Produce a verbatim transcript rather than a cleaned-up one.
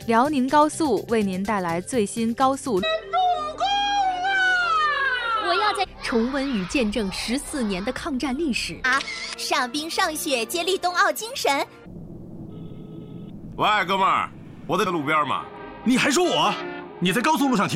辽宁高速为您带来最新高速。 我要在重温与见证十四年的抗战历史啊！上冰上雪，接力冬奥精神。 喂，哥们儿，我在路边嘛。 你还说我？你在高速路上停。